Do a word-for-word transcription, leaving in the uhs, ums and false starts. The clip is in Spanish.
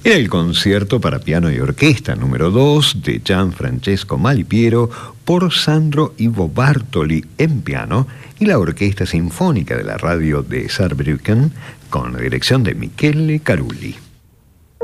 Era el concierto para piano y orquesta número dos de Gianfrancesco Malipiero por Sandro Ivo Bartoli en piano y la Orquesta Sinfónica de la Radio de Saarbrücken con la dirección de Michele Carulli.